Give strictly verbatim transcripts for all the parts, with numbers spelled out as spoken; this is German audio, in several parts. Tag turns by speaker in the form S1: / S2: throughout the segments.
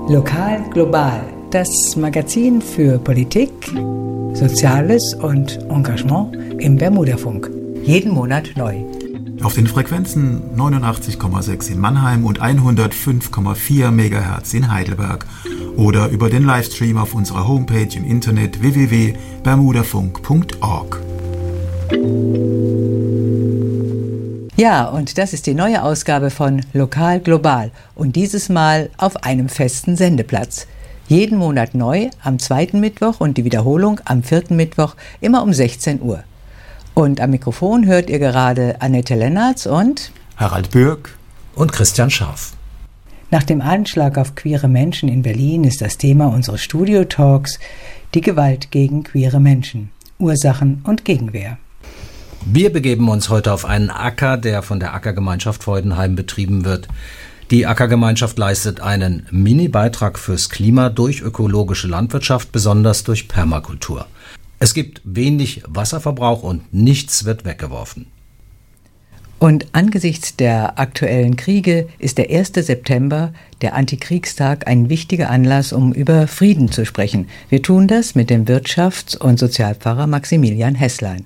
S1: Lokal global, das Magazin für Politik, Soziales und Engagement im Bermudafunk. Jeden Monat neu.
S2: Auf den Frequenzen neunundachtzig Komma sechs in Mannheim und hundertfünf Komma vier Megahertz in Heidelberg oder über den Livestream auf unserer Homepage im Internet w w w punkt bermudafunk punkt org.
S1: Ja, und das ist die neue Ausgabe von Lokal global und dieses Mal auf einem festen Sendeplatz. Jeden Monat neu am zweiten Mittwoch und die Wiederholung am vierten Mittwoch immer um sechzehn Uhr. Und am Mikrofon hört ihr gerade Annette Lennertz und
S2: Harald Bürg
S3: und Christian Scharf.
S1: Nach dem Anschlag auf queere Menschen in Berlin ist das Thema unseres Studio-Talks die Gewalt gegen queere Menschen, Ursachen und Gegenwehr.
S3: Wir begeben uns heute auf einen Acker, der von der Ackergemeinschaft Freudenheim betrieben wird. Die Ackergemeinschaft leistet einen Mini-Beitrag fürs Klima durch ökologische Landwirtschaft, besonders durch Permakultur. Es gibt wenig Wasserverbrauch und nichts wird weggeworfen.
S1: Und angesichts der aktuellen Kriege ist der erste September, der Antikriegstag, ein wichtiger Anlass, um über Frieden zu sprechen. Wir tun das mit dem Wirtschafts- und Sozialpfarrer Maximilian Hesslein.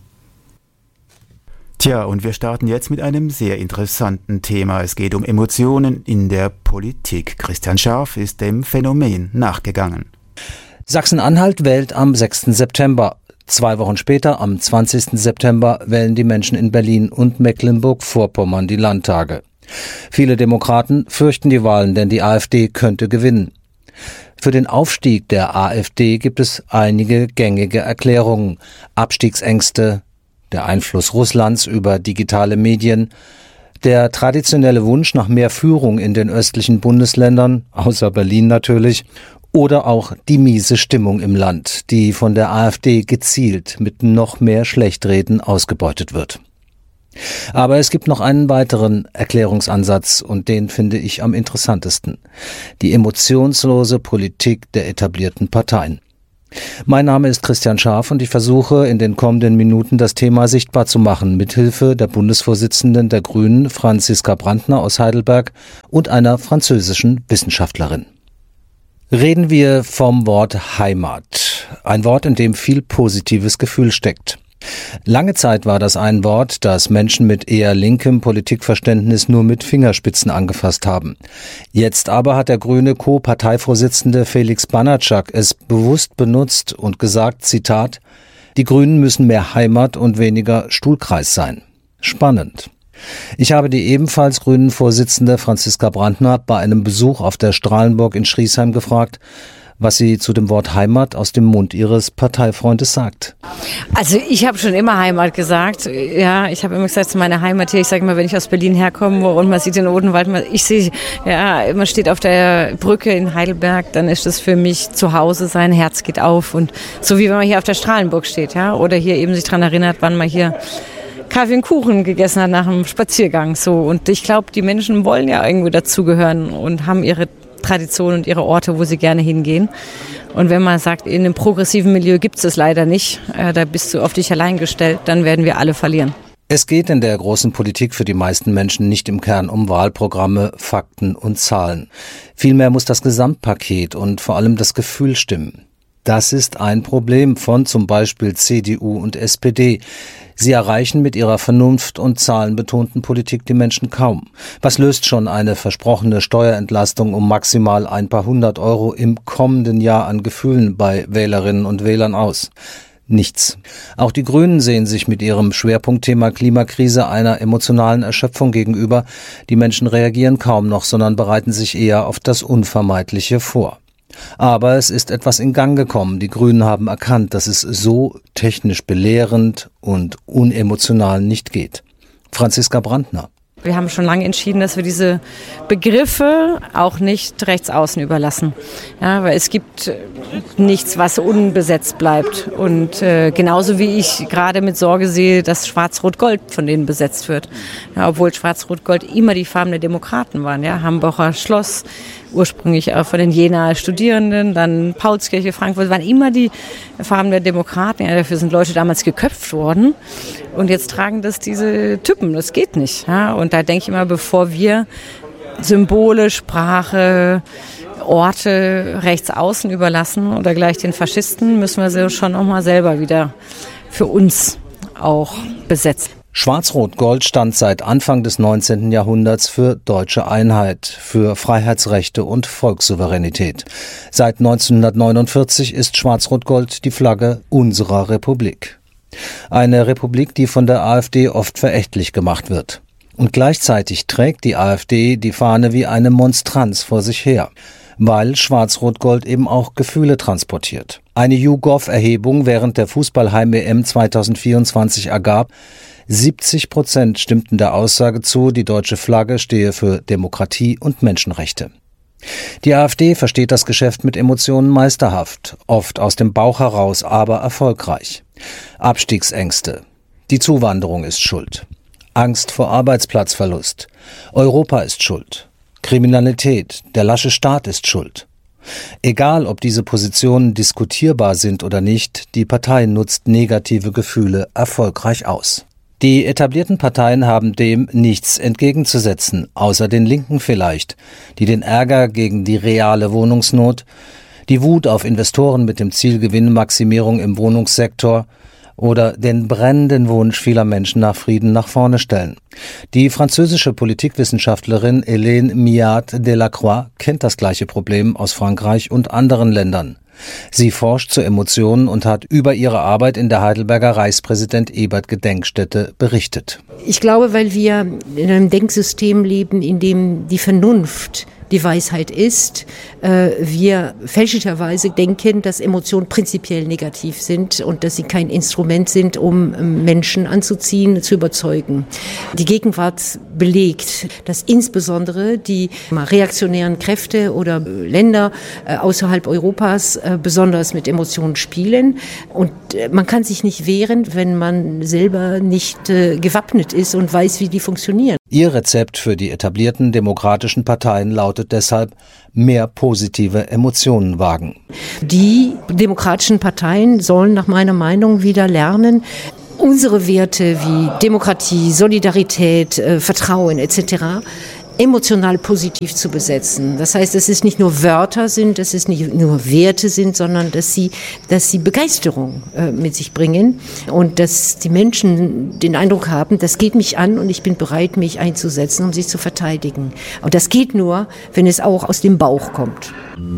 S2: Tja, und wir starten jetzt mit einem sehr interessanten Thema. Es geht um Emotionen in der Politik. Christian Scharf ist dem Phänomen nachgegangen.
S3: Sachsen-Anhalt wählt am sechsten September. Zwei Wochen später, am zwanzigsten September, wählen die Menschen in Berlin und Mecklenburg-Vorpommern die Landtage. Viele Demokraten fürchten die Wahlen, denn die AfD könnte gewinnen. Für den Aufstieg der AfD gibt es einige gängige Erklärungen. Abstiegsängste, der Einfluss Russlands über digitale Medien, der traditionelle Wunsch nach mehr Führung in den östlichen Bundesländern, außer Berlin natürlich, oder auch die miese Stimmung im Land, die von der AfD gezielt mit noch mehr Schlechtreden ausgebeutet wird. Aber es gibt noch einen weiteren Erklärungsansatz und den finde ich am interessantesten: die emotionslose Politik der etablierten Parteien. Mein Name ist Christian Scharf und ich versuche in den kommenden Minuten das Thema sichtbar zu machen, mithilfe der Bundesvorsitzenden der Grünen, Franziska Brandner aus Heidelberg, und einer französischen Wissenschaftlerin. Reden wir vom Wort Heimat. Ein Wort, in dem viel positives Gefühl steckt. Lange Zeit war das ein Wort, das Menschen mit eher linkem Politikverständnis nur mit Fingerspitzen angefasst haben. Jetzt aber hat der grüne Co-Parteivorsitzende Felix Banatschak es bewusst benutzt und gesagt, Zitat, die Grünen müssen mehr Heimat und weniger Stuhlkreis sein. Spannend. Ich habe die ebenfalls grünen Vorsitzende Franziska Brandner bei einem Besuch auf der Strahlenburg in Schriesheim gefragt, was sie zu dem Wort Heimat aus dem Mund ihres Parteifreundes sagt.
S4: Also ich habe schon immer Heimat gesagt. Ja, ich habe immer gesagt, es ist meine Heimat hier. Ich sage immer, wenn ich aus Berlin herkomme und man sieht den Odenwald, ich sehe, ja, man steht auf der Brücke in Heidelberg, dann ist das für mich zu Hause, sein Herz geht auf. Und so wie wenn man hier auf der Strahlenburg steht, ja, oder hier eben sich daran erinnert, wann man hier Kaffee und Kuchen gegessen hat nach einem Spaziergang. So. Und ich glaube, die Menschen wollen ja irgendwo dazugehören und haben ihre Tradition und ihre Orte, wo sie gerne hingehen. Und wenn man sagt, in einem progressiven Milieu gibt es das leider nicht, äh, da bist du auf dich allein gestellt, dann werden wir alle verlieren.
S3: Es geht in der großen Politik für die meisten Menschen nicht im Kern um Wahlprogramme, Fakten und Zahlen. Vielmehr muss das Gesamtpaket und vor allem das Gefühl stimmen. Das ist ein Problem von zum Beispiel C D U und S P D. Sie erreichen mit ihrer Vernunft- und zahlenbetonten Politik die Menschen kaum. Was löst schon eine versprochene Steuerentlastung um maximal ein paar hundert Euro im kommenden Jahr an Gefühlen bei Wählerinnen und Wählern aus? Nichts. Auch die Grünen sehen sich mit ihrem Schwerpunktthema Klimakrise einer emotionalen Erschöpfung gegenüber. Die Menschen reagieren kaum noch, sondern bereiten sich eher auf das Unvermeidliche vor. Aber es ist etwas in Gang gekommen. Die Grünen haben erkannt, dass es so technisch belehrend und unemotional nicht geht. Franziska Brandner.
S4: Wir haben schon lange entschieden, dass wir diese Begriffe auch nicht rechts außen überlassen. Ja, weil es gibt nichts, was unbesetzt bleibt. Und äh, genauso wie ich gerade mit Sorge sehe, dass Schwarz-Rot-Gold von denen besetzt wird. Ja, obwohl Schwarz-Rot-Gold immer die Farben der Demokraten waren. Ja, Hambacher Schloss, ursprünglich auch von den Jenaer Studierenden, dann Paulskirche, Frankfurt, waren immer die Farben der Demokraten. Ja, dafür sind Leute damals geköpft worden. Und jetzt tragen das diese Typen. Das geht nicht. Ja, und da denke ich immer, bevor wir Symbole, Sprache, Orte rechts außen überlassen oder gleich den Faschisten, müssen wir sie schon auch mal selber wieder für uns auch besetzen.
S3: Schwarz-Rot-Gold stand seit Anfang des neunzehnten Jahrhunderts für deutsche Einheit, für Freiheitsrechte und Volkssouveränität. Seit neunzehnhundertneunundvierzig ist Schwarz-Rot-Gold die Flagge unserer Republik. Eine Republik, die von der AfD oft verächtlich gemacht wird. Und gleichzeitig trägt die AfD die Fahne wie eine Monstranz vor sich her, weil Schwarz-Rot-Gold eben auch Gefühle transportiert. Eine YouGov-Erhebung während der Fußball-Heim-E M zweitausendvierundzwanzig ergab, siebzig Prozent stimmten der Aussage zu, die deutsche Flagge stehe für Demokratie und Menschenrechte. Die AfD versteht das Geschäft mit Emotionen meisterhaft, oft aus dem Bauch heraus, aber erfolgreich. Abstiegsängste. Die Zuwanderung ist schuld. Angst vor Arbeitsplatzverlust. Europa ist schuld. Kriminalität. Der lasche Staat ist schuld. Egal, ob diese Positionen diskutierbar sind oder nicht, die Partei nutzt negative Gefühle erfolgreich aus. Die etablierten Parteien haben dem nichts entgegenzusetzen, außer den Linken vielleicht, die den Ärger gegen die reale Wohnungsnot, die Wut auf Investoren mit dem Ziel Gewinnmaximierung im Wohnungssektor oder den brennenden Wunsch vieler Menschen nach Frieden nach vorne stellen. Die französische Politikwissenschaftlerin Hélène Miat-Delacroix kennt das gleiche Problem aus Frankreich und anderen Ländern. Sie forscht zu Emotionen und hat über ihre Arbeit in der Heidelberger Reichspräsident-Ebert-Gedenkstätte berichtet.
S5: Ich glaube, weil wir in einem Denksystem leben, in dem die Vernunft die Weisheit ist, äh, wir fälschlicherweise denken, dass Emotionen prinzipiell negativ sind und dass sie kein Instrument sind, um Menschen anzuziehen, zu überzeugen. Die Gegenwart belegt, dass insbesondere die reaktionären Kräfte oder Länder äh, außerhalb Europas äh, besonders mit Emotionen spielen. Und äh, man kann sich nicht wehren, wenn man selber nicht äh, gewappnet ist und weiß, wie die funktionieren.
S3: Ihr Rezept für die etablierten demokratischen Parteien lautet deshalb: mehr positive Emotionen wagen.
S5: Die demokratischen Parteien sollen nach meiner Meinung wieder lernen, unsere Werte wie Demokratie, Solidarität, äh, Vertrauen et cetera emotional positiv zu besetzen. Das heißt, dass es nicht nur Wörter sind, dass es nicht nur Werte sind, sondern dass sie, dass sie Begeisterung äh, mit sich bringen und dass die Menschen den Eindruck haben, das geht mich an und ich bin bereit, mich einzusetzen, um sie zu verteidigen. Und das geht nur, wenn es auch aus dem Bauch kommt.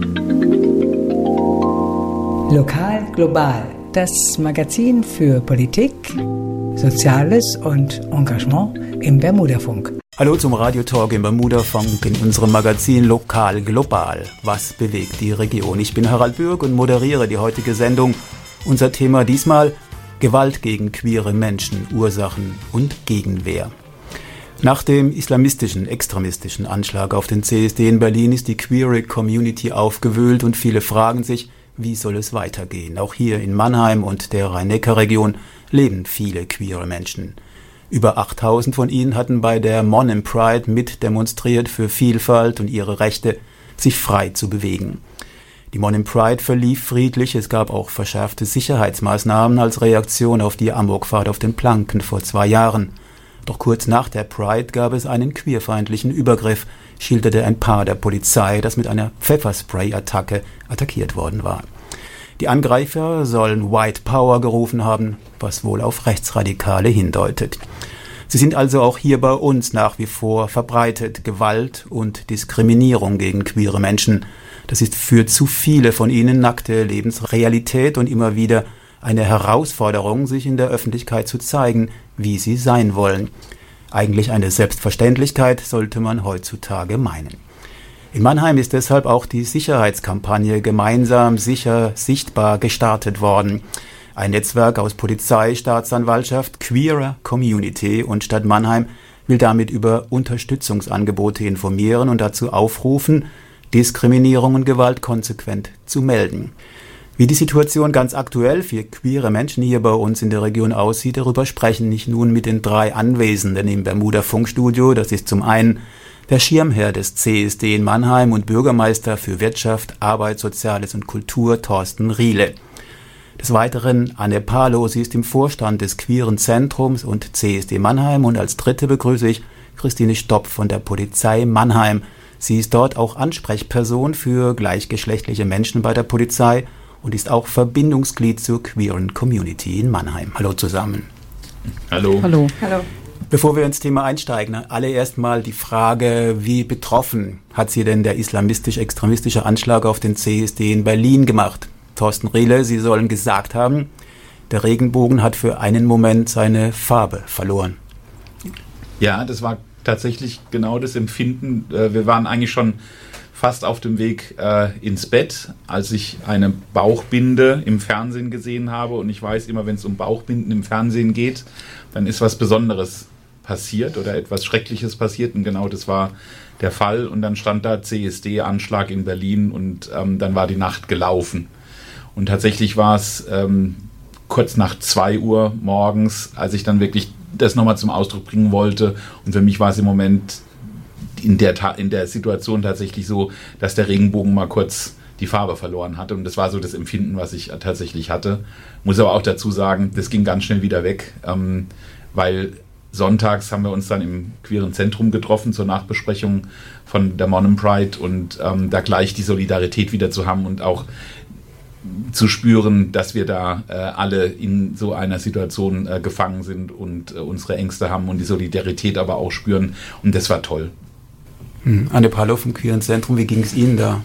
S1: Lokal global, das Magazin für Politik, Soziales und Engagement im Bermudafunk.
S2: Hallo zum Radiotalk im Bermudafunk in unserem Magazin Lokal Global. Was bewegt die Region? Ich bin Harald Bürg und moderiere die heutige Sendung. Unser Thema diesmal: Gewalt gegen queere Menschen, Ursachen und Gegenwehr. Nach dem islamistischen, extremistischen Anschlag auf den C S D in Berlin ist die queere Community aufgewühlt und viele fragen sich, wie soll es weitergehen? Auch hier in Mannheim und der Rhein-Neckar-Region leben viele queere Menschen. Über achttausend von ihnen hatten bei der Monim Pride mitdemonstriert für Vielfalt und ihre Rechte, sich frei zu bewegen. Die Monim Pride verlief friedlich, es gab auch verschärfte Sicherheitsmaßnahmen als Reaktion auf die Amokfahrt auf den Planken vor zwei Jahren. Doch kurz nach der Pride gab es einen queerfeindlichen Übergriff, schilderte ein Paar der Polizei, das mit einer Pfefferspray-Attacke attackiert worden war. Die Angreifer sollen White Power gerufen haben, was wohl auf Rechtsradikale hindeutet. Sie sind also auch hier bei uns nach wie vor verbreitet, Gewalt und Diskriminierung gegen queere Menschen. Das ist für zu viele von ihnen nackte Lebensrealität und immer wieder eine Herausforderung, sich in der Öffentlichkeit zu zeigen, wie sie sein wollen. Eigentlich eine Selbstverständlichkeit, sollte man heutzutage meinen. In Mannheim ist deshalb auch die Sicherheitskampagne Gemeinsam sicher sichtbar gestartet worden. Ein Netzwerk aus Polizei, Staatsanwaltschaft, queerer Community und Stadt Mannheim will damit über Unterstützungsangebote informieren und dazu aufrufen, Diskriminierung und Gewalt konsequent zu melden. Wie die Situation ganz aktuell für queere Menschen hier bei uns in der Region aussieht, darüber sprechen ich nun mit den drei Anwesenden im Bermuda-Funkstudio. Das ist zum einen der Schirmherr des C S D in Mannheim und Bürgermeister für Wirtschaft, Arbeit, Soziales und Kultur, Thorsten Riele. Des Weiteren Anne Palo, sie ist im Vorstand des Queeren Zentrums und C S D Mannheim. Und als Dritte begrüße ich Christine Stopp von der Polizei Mannheim. Sie ist dort auch Ansprechperson für gleichgeschlechtliche Menschen bei der Polizei und ist auch Verbindungsglied zur queeren Community in Mannheim. Hallo zusammen.
S6: Hallo.
S4: Hallo. Hallo.
S2: Bevor wir ins Thema einsteigen, alle erstmal die Frage, wie betroffen hat Sie denn der islamistisch-extremistische Anschlag auf den C S D in Berlin gemacht? Thorsten Riele, Sie sollen gesagt haben, der Regenbogen hat für einen Moment seine Farbe verloren.
S6: Ja, das war tatsächlich genau das Empfinden. Wir waren eigentlich schon fast auf dem Weg äh, ins Bett, als ich eine Bauchbinde im Fernsehen gesehen habe. Und ich weiß immer, wenn es um Bauchbinden im Fernsehen geht, dann ist was Besonderes passiert oder etwas Schreckliches passiert. Und genau das war der Fall. Und dann stand da C S D-Anschlag in Berlin und ähm, dann war die Nacht gelaufen. Und tatsächlich war es ähm, kurz nach zwei Uhr morgens, als ich dann wirklich das nochmal zum Ausdruck bringen wollte. Und für mich war es im Moment in der, Ta- in der Situation tatsächlich so, dass der Regenbogen mal kurz die Farbe verloren hatte. Und das war so das Empfinden, was ich tatsächlich hatte. Muss aber auch dazu sagen, das ging ganz schnell wieder weg, ähm, weil sonntags haben wir uns dann im queeren Zentrum getroffen zur Nachbesprechung von der Monem Pride und ähm, da gleich die Solidarität wieder zu haben und auch zu spüren, dass wir da äh, alle in so einer Situation äh, gefangen sind und äh, unsere Ängste haben und die Solidarität aber auch spüren. Und das war toll.
S2: Hm. Anne Palow vom Queeren Zentrum, wie ging es Ihnen da?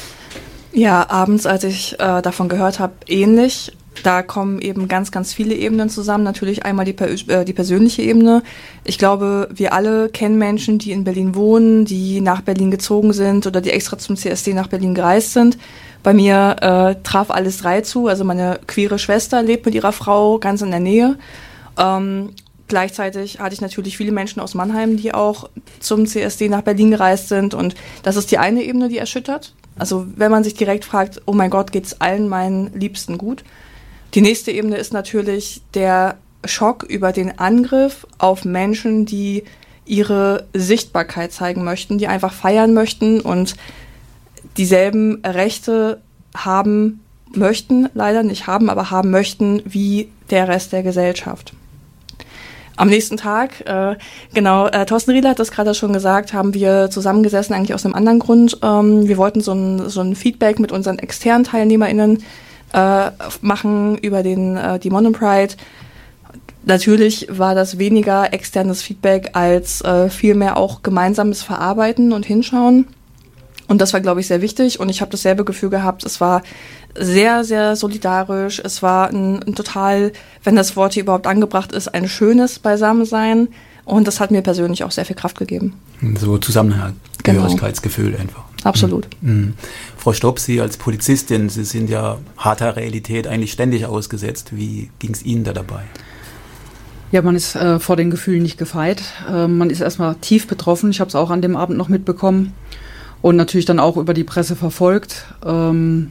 S7: Ja, abends, als ich äh, davon gehört habe, ähnlich. Da kommen eben ganz, ganz viele Ebenen zusammen. Natürlich einmal die, äh, die persönliche Ebene. Ich glaube, wir alle kennen Menschen, die in Berlin wohnen, die nach Berlin gezogen sind oder die extra zum C S D nach Berlin gereist sind. Bei mir äh, traf alles drei zu. Also meine queere Schwester lebt mit ihrer Frau ganz in der Nähe. Ähm, gleichzeitig hatte ich natürlich viele Menschen aus Mannheim, die auch zum C S D nach Berlin gereist sind. Und das ist die eine Ebene, die erschüttert. Also wenn man sich direkt fragt, oh mein Gott, geht's allen meinen Liebsten gut? Die nächste Ebene ist natürlich der Schock über den Angriff auf Menschen, die ihre Sichtbarkeit zeigen möchten, die einfach feiern möchten und dieselben Rechte haben möchten, leider nicht haben, aber haben möchten wie der Rest der Gesellschaft. Am nächsten Tag, äh, genau, äh, Thorsten Riele hat das gerade schon gesagt, haben wir zusammengesessen, eigentlich aus einem anderen Grund. Ähm, wir wollten so ein, so ein Feedback mit unseren externen TeilnehmerInnen äh, machen über den, äh, die Monem Pride. Natürlich war das weniger externes Feedback als äh, vielmehr auch gemeinsames Verarbeiten und Hinschauen. Und das war, glaube ich, sehr wichtig. Und ich habe dasselbe Gefühl gehabt, es war sehr, sehr solidarisch. Es war ein, ein total, wenn das Wort hier überhaupt angebracht ist, ein schönes Beisammensein. Und das hat mir persönlich auch sehr viel Kraft gegeben.
S2: So Zusammenhalt,
S7: Genau.
S2: Gehörigkeitsgefühl einfach.
S7: Absolut.
S2: Mhm. Mhm. Frau Stopp, Sie als Polizistin, Sie sind ja harter Realität eigentlich ständig ausgesetzt. Wie ging es Ihnen da dabei?
S8: Ja, man ist äh, vor den Gefühlen nicht gefeit. Äh, man ist erstmal tief betroffen. Ich habe es auch an dem Abend noch mitbekommen. Und natürlich dann auch über die Presse verfolgt. Ähm,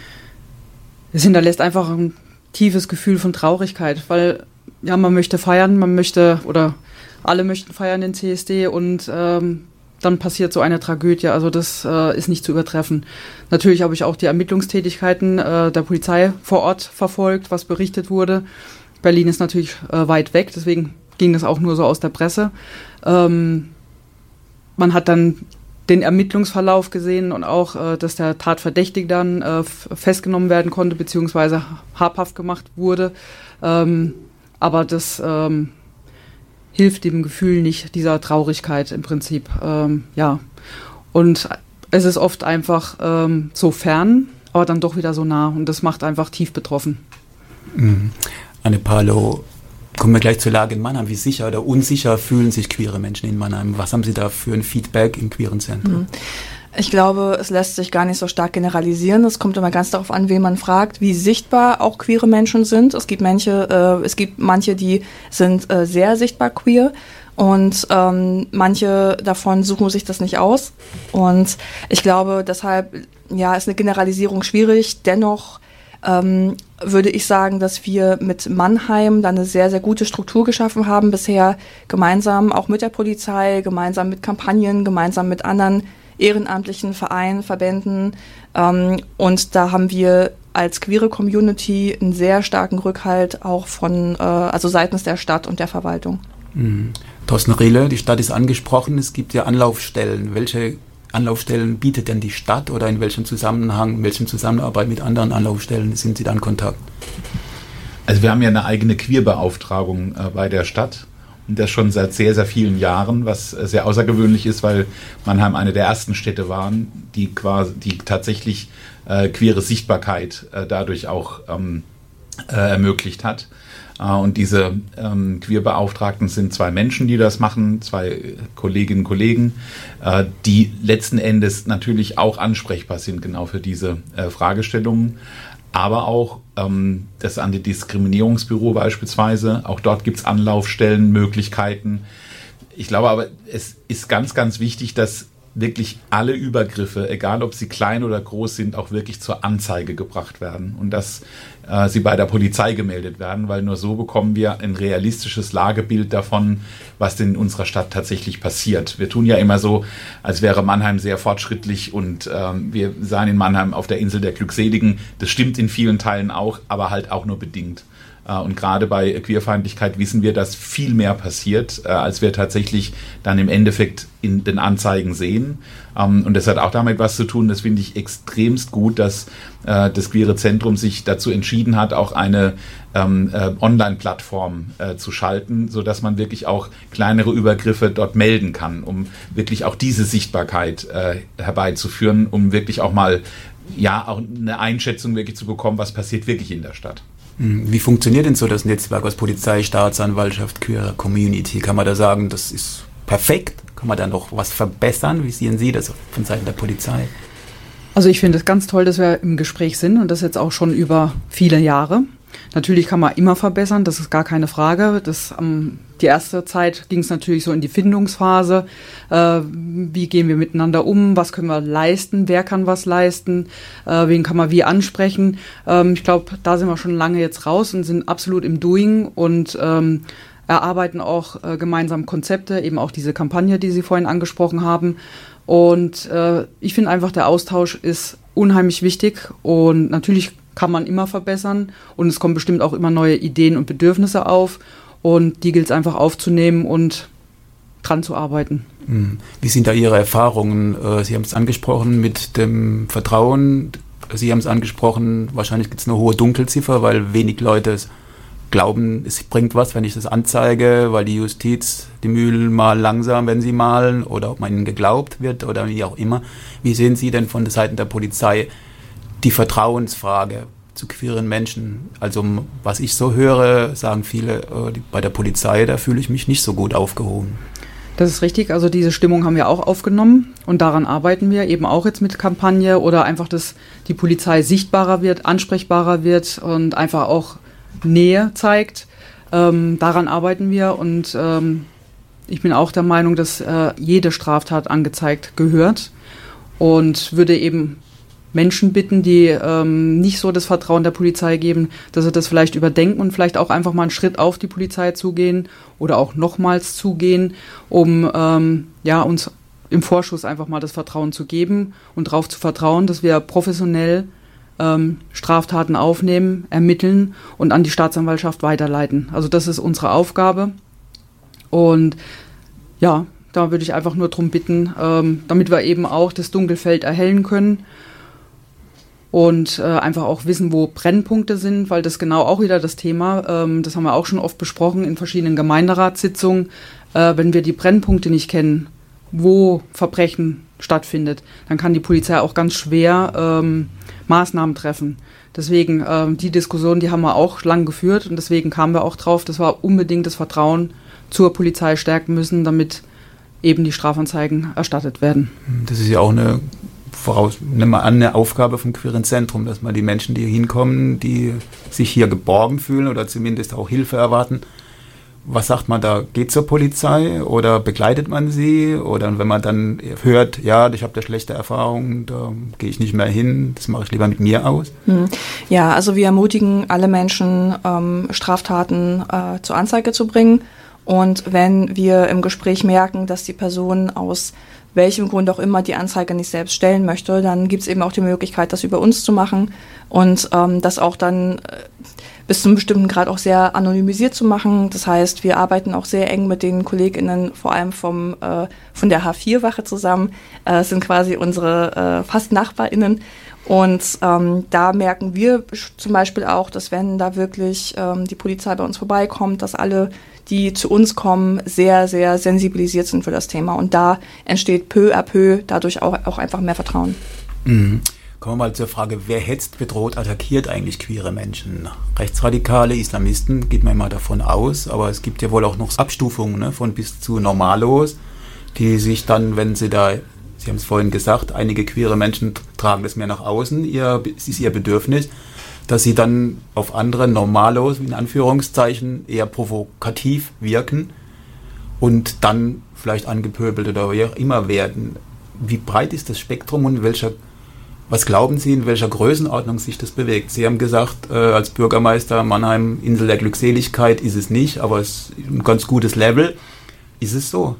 S8: es hinterlässt einfach ein tiefes Gefühl von Traurigkeit, weil ja, man möchte feiern, man möchte, oder alle möchten feiern den C S D und ähm, dann passiert so eine Tragödie. Also das äh, ist nicht zu übertreffen. Natürlich habe ich auch die Ermittlungstätigkeiten äh, der Polizei vor Ort verfolgt, was berichtet wurde. Berlin ist natürlich äh, weit weg, deswegen ging das auch nur so aus der Presse. Ähm, man hat dann den Ermittlungsverlauf gesehen und auch, äh, dass der Tatverdächtige dann äh, f- festgenommen werden konnte, beziehungsweise habhaft gemacht wurde. Ähm, aber das ähm, hilft dem Gefühl nicht, dieser Traurigkeit im Prinzip. Ähm, ja. Und es ist oft einfach ähm, so fern, aber dann doch wieder so nah. Und das macht einfach tief betroffen.
S2: Mhm. Anne Palow, kommen wir gleich zur Lage in Mannheim. Wie sicher oder unsicher fühlen sich queere Menschen in Mannheim? Was haben Sie da für ein Feedback im queeren Zentrum?
S7: Ich glaube, es lässt sich gar nicht so stark generalisieren. Es kommt immer ganz darauf an, wen man fragt, wie sichtbar auch queere Menschen sind. Es gibt manche, äh, es gibt manche, die sind äh, sehr sichtbar queer und ähm, manche davon suchen sich das nicht aus. Und ich glaube, deshalb ja, ist eine Generalisierung schwierig. Dennoch ähm, würde ich sagen, dass wir mit Mannheim da eine sehr, sehr gute Struktur geschaffen haben bisher, gemeinsam auch mit der Polizei, gemeinsam mit Kampagnen, gemeinsam mit anderen ehrenamtlichen Vereinen, Verbänden. Ähm, und da haben wir als queere Community einen sehr starken Rückhalt auch von, äh, also seitens der Stadt und der Verwaltung.
S2: Mhm. Thorsten Riele, die Stadt ist angesprochen, es gibt ja Anlaufstellen. Welche Anlaufstellen bietet denn die Stadt oder in welchem Zusammenhang, in welchem Zusammenarbeit mit anderen Anlaufstellen sind Sie da in Kontakt?
S6: Also wir haben ja eine eigene Queerbeauftragung äh, bei der Stadt und das schon seit sehr, sehr vielen Jahren, was äh, sehr außergewöhnlich ist, weil Mannheim eine der ersten Städte waren, die quasi, die tatsächlich äh, queere Sichtbarkeit äh, dadurch auch ähm, äh, ermöglicht hat. Und diese ähm, Queerbeauftragten sind zwei Menschen, die das machen, zwei Kolleginnen und Kollegen, äh, die letzten Endes natürlich auch ansprechbar sind, genau für diese äh, Fragestellungen. Aber auch ähm, das Antidiskriminierungsbüro beispielsweise, auch dort gibt es Anlaufstellen, Möglichkeiten. Ich glaube aber, es ist ganz, ganz wichtig, dass wirklich alle Übergriffe, egal ob sie klein oder groß sind, auch wirklich zur Anzeige gebracht werden und dass äh, sie bei der Polizei gemeldet werden, weil nur so bekommen wir ein realistisches Lagebild davon, was denn in unserer Stadt tatsächlich passiert. Wir tun ja immer so, als wäre Mannheim sehr fortschrittlich und ähm, wir seien in Mannheim auf der Insel der Glückseligen. Das stimmt in vielen Teilen auch, aber halt auch nur bedingt. Und gerade bei Queerfeindlichkeit wissen wir, dass viel mehr passiert, als wir tatsächlich dann im Endeffekt in den Anzeigen sehen. Und das hat auch damit was zu tun, das finde ich extremst gut, dass das Queere Zentrum sich dazu entschieden hat, auch eine Online-Plattform zu schalten, sodass man wirklich auch kleinere Übergriffe dort melden kann, um wirklich auch diese Sichtbarkeit herbeizuführen, um wirklich auch mal ja auch eine Einschätzung wirklich zu bekommen, was passiert wirklich in der Stadt.
S2: Wie funktioniert denn so das Netzwerk aus Polizei, Staatsanwaltschaft, Queer Community? Kann man da sagen, das ist perfekt? Kann man da noch was verbessern? Wie sehen Sie das von Seiten der Polizei?
S8: Also ich finde es ganz toll, dass wir im Gespräch sind und das jetzt auch schon über viele Jahre. Natürlich kann man immer verbessern, das ist gar keine Frage. Das, ähm, die erste Zeit ging es natürlich so in die Findungsphase. Äh, wie gehen wir miteinander um? Was können wir leisten? Wer kann was leisten? Äh, wen kann man wie ansprechen? Ähm, ich glaube, da sind wir schon lange jetzt raus und sind absolut im Doing und ähm, erarbeiten auch äh, gemeinsam Konzepte, eben auch diese Kampagne, die Sie vorhin angesprochen haben. Und äh, ich finde einfach, der Austausch ist unheimlich wichtig und natürlich kann man immer verbessern und es kommen bestimmt auch immer neue Ideen und Bedürfnisse auf und die gilt es einfach aufzunehmen und dran zu arbeiten.
S2: Wie sind da Ihre Erfahrungen? Sie haben es angesprochen mit dem Vertrauen, Sie haben es angesprochen, wahrscheinlich gibt es eine hohe Dunkelziffer, weil wenig Leute glauben, es bringt was, wenn ich das anzeige, weil die Justiz die Mühlen mal langsam, wenn sie malen oder ob man ihnen geglaubt wird oder wie auch immer. Wie sehen Sie denn von der Seite der Polizei die Vertrauensfrage zu queeren Menschen? Also was ich so höre, sagen viele, äh, die, bei der Polizei, da fühle ich mich nicht so gut aufgehoben.
S8: Das ist richtig, also diese Stimmung haben wir auch aufgenommen und daran arbeiten wir eben auch jetzt mit Kampagne oder einfach, dass die Polizei sichtbarer wird, ansprechbarer wird und einfach auch Nähe zeigt. Ähm, daran arbeiten wir und ähm, ich bin auch der Meinung, dass äh, jede Straftat angezeigt gehört und würde eben Menschen bitten, die ähm, nicht so das Vertrauen der Polizei geben, dass sie das vielleicht überdenken und vielleicht auch einfach mal einen Schritt auf die Polizei zugehen oder auch nochmals zugehen, um ähm, ja, uns im Vorschuss einfach mal das Vertrauen zu geben und darauf zu vertrauen, dass wir professionell ähm, Straftaten aufnehmen, ermitteln und an die Staatsanwaltschaft weiterleiten. Also das ist unsere Aufgabe und ja, da würde ich einfach nur darum bitten, ähm, damit wir eben auch das Dunkelfeld erhellen können und äh, einfach auch wissen, wo Brennpunkte sind, weil das genau auch wieder das Thema, ähm, das haben wir auch schon oft besprochen in verschiedenen Gemeinderatssitzungen, äh, wenn wir die Brennpunkte nicht kennen, wo Verbrechen stattfindet, dann kann die Polizei auch ganz schwer ähm, Maßnahmen treffen. Deswegen, ähm, die Diskussion, die haben wir auch lang geführt und deswegen kamen wir auch drauf, dass wir unbedingt das Vertrauen zur Polizei stärken müssen, damit eben die Strafanzeigen erstattet werden.
S2: Das ist ja auch eine voraus, nehmen wir an, eine Aufgabe vom Queeren Zentrum, dass man die Menschen, die hier hinkommen, die sich hier geborgen fühlen oder zumindest auch Hilfe erwarten. Was sagt man da? Geht zur Polizei oder begleitet man sie? Oder wenn man dann hört, ja, ich habe da schlechte Erfahrungen, da gehe ich nicht mehr hin, das mache ich lieber mit mir aus?
S7: Ja, also wir ermutigen alle Menschen, ähm, Straftaten äh, zur Anzeige zu bringen. Und wenn wir im Gespräch merken, dass die Person aus welchem Grund auch immer die Anzeige nicht selbst stellen möchte, dann gibt es eben auch die Möglichkeit, das über uns zu machen und ähm, das auch dann äh, bis zu einem bestimmten Grad auch sehr anonymisiert zu machen. Das heißt, wir arbeiten auch sehr eng mit den KollegInnen, vor allem vom, äh, von der H vier Wache zusammen. Äh, das sind quasi unsere äh, fast NachbarInnen. Und ähm, da merken wir zum Beispiel auch, dass wenn da wirklich ähm, die Polizei bei uns vorbeikommt, dass alle, die zu uns kommen, sehr, sehr sensibilisiert sind für das Thema. Und da entsteht peu à peu dadurch auch, auch einfach mehr Vertrauen.
S2: Mhm. Kommen wir mal zur Frage, wer hetzt, bedroht, attackiert eigentlich queere Menschen? Rechtsradikale Islamisten, geht man immer davon aus, aber es gibt ja wohl auch noch Abstufungen, ne, von bis zu Normalos, die sich dann, wenn sie da, Sie haben es vorhin gesagt, einige queere Menschen tragen das mehr nach außen, ihr, es ist ihr Bedürfnis, dass sie dann auf andere Normalos, in Anführungszeichen, eher provokativ wirken und dann vielleicht angepöbelt oder wie auch immer werden. Wie breit ist das Spektrum und welcher, was glauben Sie, in welcher Größenordnung sich das bewegt? Sie haben gesagt, äh, als Bürgermeister Mannheim, Insel der Glückseligkeit ist es nicht, aber es ist ein ganz gutes Level. Ist es so?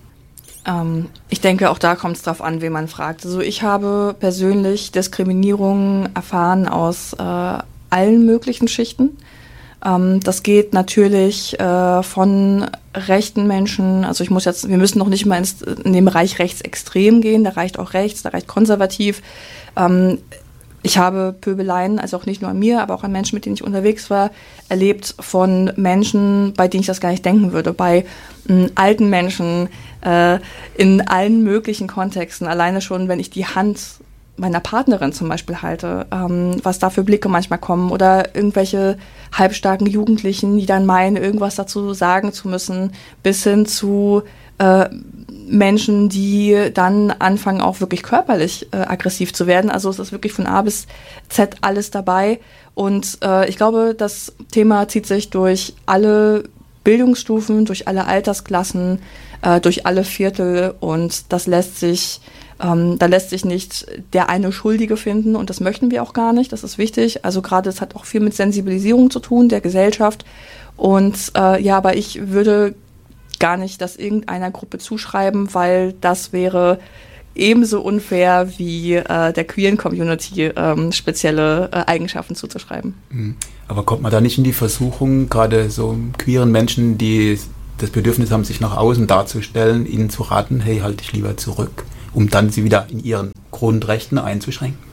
S7: Ähm, ich denke, auch da kommt es darauf an, wen man fragt. Also ich habe persönlich Diskriminierung erfahren aus äh, allen möglichen Schichten. Ähm, das geht natürlich äh, von rechten Menschen, also ich muss jetzt, wir müssen noch nicht mal ins, in den Bereich rechtsextrem gehen, da reicht auch rechts, da reicht konservativ. Ähm, Ich habe Pöbeleien, also auch nicht nur an mir, aber auch an Menschen, mit denen ich unterwegs war, erlebt von Menschen, bei denen ich das gar nicht denken würde, bei m, alten Menschen, äh, in allen möglichen Kontexten. Alleine schon, wenn ich die Hand meiner Partnerin zum Beispiel halte, ähm, was da für Blicke manchmal kommen oder irgendwelche halbstarken Jugendlichen, die dann meinen, irgendwas dazu sagen zu müssen, bis hin zu äh, Menschen, die dann anfangen, auch wirklich körperlich äh, aggressiv zu werden. Also es ist wirklich von A bis Z alles dabei. Und äh, ich glaube, das Thema zieht sich durch alle Bildungsstufen, durch alle Altersklassen, äh, durch alle Viertel. Und das lässt sich, ähm, da lässt sich nicht der eine Schuldige finden. Und das möchten wir auch gar nicht. Das ist wichtig. Also gerade, es hat auch viel mit Sensibilisierung zu tun, der Gesellschaft. Und äh, ja, aber ich würde gar nicht das irgendeiner Gruppe zuschreiben, weil das wäre ebenso unfair wie äh, der queeren Community ähm, spezielle äh, Eigenschaften zuzuschreiben.
S2: Aber kommt man da nicht in die Versuchung, gerade so queeren Menschen, die das Bedürfnis haben, sich nach außen darzustellen, ihnen zu raten, hey, halt dich lieber zurück, um dann sie wieder in ihren Grundrechten einzuschränken?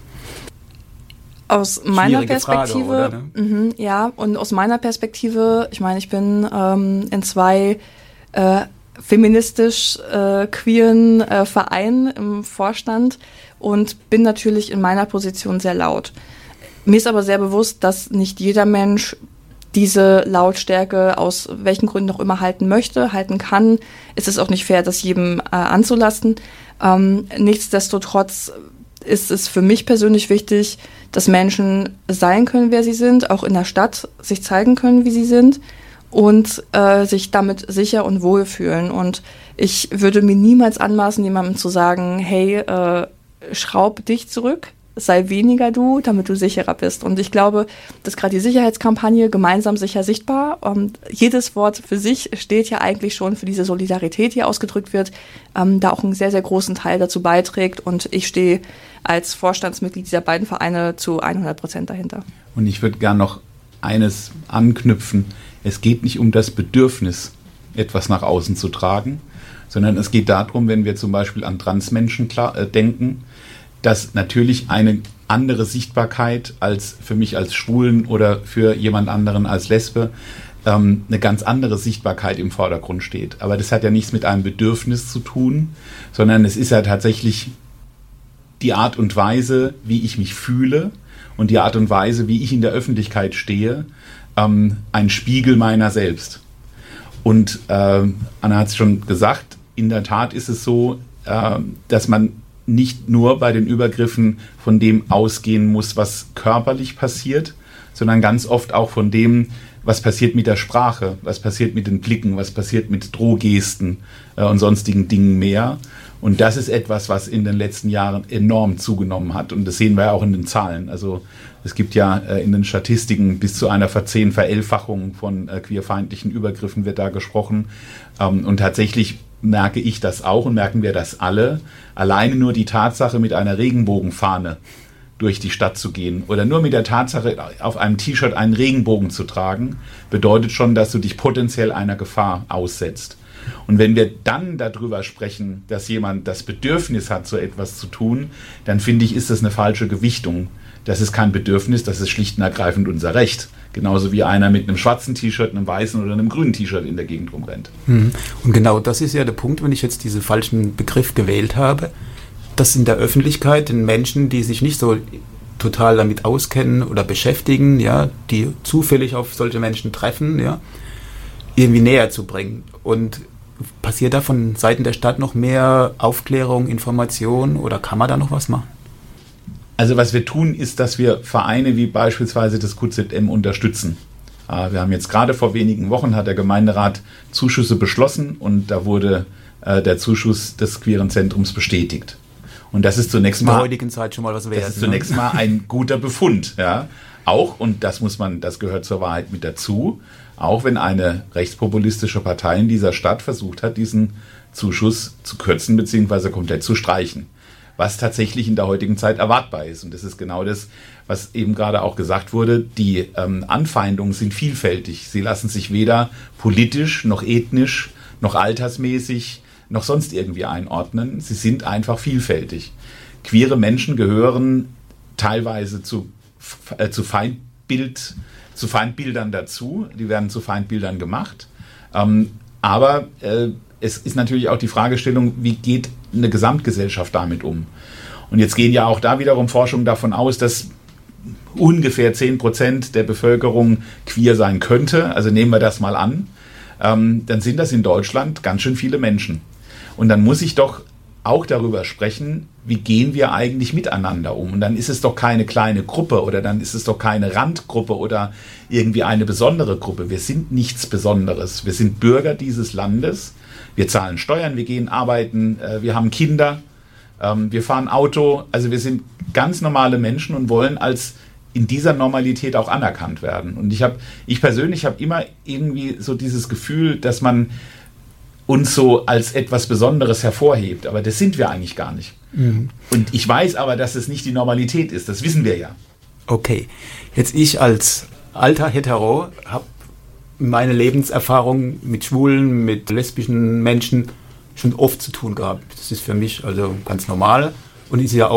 S7: Aus meiner Perspektive, Frage, oder, ne? mh, ja, und aus meiner Perspektive, ich meine, ich bin ähm, in zwei Äh, feministisch äh, queeren äh, Verein im Vorstand und bin natürlich in meiner Position sehr laut. Mir ist aber sehr bewusst, dass nicht jeder Mensch diese Lautstärke aus welchen Gründen auch immer halten möchte, halten kann. Es ist auch nicht fair, das jedem äh, anzulasten. Ähm, nichtsdestotrotz ist es für mich persönlich wichtig, dass Menschen sein können, wer sie sind, auch in der Stadt sich zeigen können, wie sie sind. Und äh, sich damit sicher und wohl fühlen. Und ich würde mir niemals anmaßen, jemandem zu sagen, hey, äh, schraub dich zurück, sei weniger du, damit du sicherer bist. Und ich glaube, dass gerade die Sicherheitskampagne gemeinsam sicher sichtbar, und jedes Wort für sich steht ja eigentlich schon für diese Solidarität, die ausgedrückt wird, ähm, da auch einen sehr, sehr großen Teil dazu beiträgt. Und ich stehe als Vorstandsmitglied dieser beiden Vereine zu hundert Prozent dahinter.
S6: Und ich würde gern noch eines anknüpfen. Es geht nicht um das Bedürfnis, etwas nach außen zu tragen, sondern es geht darum, wenn wir zum Beispiel an Transmenschen klar, äh, denken, dass natürlich eine andere Sichtbarkeit als für mich als Schwulen oder für jemand anderen als Lesbe ähm, eine ganz andere Sichtbarkeit im Vordergrund steht. Aber das hat ja nichts mit einem Bedürfnis zu tun, sondern es ist ja tatsächlich die Art und Weise, wie ich mich fühle und die Art und Weise, wie ich in der Öffentlichkeit stehe, ähm, ein Spiegel meiner selbst. Und äh, Anna hat es schon gesagt, in der Tat ist es so, äh, dass man nicht nur bei den Übergriffen von dem ausgehen muss, was körperlich passiert, sondern ganz oft auch von dem, was passiert mit der Sprache, was passiert mit den Blicken, was passiert mit Drohgesten äh, und sonstigen Dingen mehr. Und das ist etwas, was in den letzten Jahren enorm zugenommen hat. Und das sehen wir ja auch in den Zahlen. Also es gibt ja äh, in den Statistiken bis zu einer Verzehn-, Verelfachung von äh, queerfeindlichen Übergriffen wird da gesprochen. Ähm, und tatsächlich merke ich das auch und merken wir das alle. Alleine nur die Tatsache, mit einer Regenbogenfahne durch die Stadt zu gehen oder nur mit der Tatsache, auf einem T-Shirt einen Regenbogen zu tragen, bedeutet schon, dass du dich potenziell einer Gefahr aussetzt. Und wenn wir dann darüber sprechen, dass jemand das Bedürfnis hat, so etwas zu tun, dann finde ich, ist das eine falsche Gewichtung. Das ist kein Bedürfnis, das ist schlicht und ergreifend unser Recht. Genauso wie einer mit einem schwarzen T-Shirt, einem weißen oder einem grünen T-Shirt in der Gegend rumrennt.
S2: Und genau das ist ja der Punkt, wenn ich jetzt diesen falschen Begriff gewählt habe, dass in der Öffentlichkeit den Menschen, die sich nicht so total damit auskennen oder beschäftigen, ja, die zufällig auf solche Menschen treffen, ja, irgendwie näher zu bringen. Und passiert da von Seiten der Stadt noch mehr Aufklärung, Information oder kann man da noch was machen?
S6: Also was wir tun, ist, dass wir Vereine wie beispielsweise das Q Z M unterstützen. Wir haben jetzt gerade vor wenigen Wochen, hat der Gemeinderat Zuschüsse beschlossen und da wurde der Zuschuss des Queeren Zentrums bestätigt. Und das ist zunächst mal,
S2: in der heutigen Zeit schon mal was wert.
S6: Das ist zunächst mal ein guter Befund. Ja. Auch, und das muss man, das gehört zur Wahrheit mit dazu, auch wenn eine rechtspopulistische Partei in dieser Stadt versucht hat, diesen Zuschuss zu kürzen bzw. komplett zu streichen. Was tatsächlich in der heutigen Zeit erwartbar ist. Und das ist genau das, was eben gerade auch gesagt wurde. Die ähm, Anfeindungen sind vielfältig. Sie lassen sich weder politisch, noch ethnisch, noch altersmäßig, noch sonst irgendwie einordnen. Sie sind einfach vielfältig. Queere Menschen gehören teilweise zu, äh, zu, Feindbild, zu Feindbildern dazu. Die werden zu Feindbildern gemacht. Ähm, aber äh, es ist natürlich auch die Fragestellung, wie geht eine Gesamtgesellschaft damit um? Und jetzt gehen ja auch da wiederum Forschungen davon aus, dass ungefähr zehn Prozent der Bevölkerung queer sein könnte. Also nehmen wir das mal an. Ähm, dann sind das in Deutschland ganz schön viele Menschen. Und dann muss ich doch auch darüber sprechen, wie gehen wir eigentlich miteinander um? Und dann ist es doch keine kleine Gruppe oder dann ist es doch keine Randgruppe oder irgendwie eine besondere Gruppe. Wir sind nichts Besonderes. Wir sind Bürger dieses Landes. Wir zahlen Steuern, wir gehen arbeiten, äh, wir haben Kinder, ähm, wir fahren Auto. Also wir sind ganz normale Menschen und wollen als in dieser Normalität auch anerkannt werden. Und ich habe, ich persönlich habe immer irgendwie so dieses Gefühl, dass man uns so als etwas Besonderes hervorhebt. Aber das sind wir eigentlich gar nicht. Mhm. Und ich weiß aber, dass es nicht die Normalität ist. Das wissen wir ja.
S2: Okay. Jetzt ich als alter Hetero habe meine Lebenserfahrung mit schwulen, mit lesbischen Menschen schon oft zu tun gehabt. Das ist für mich also ganz normal und ist ja auch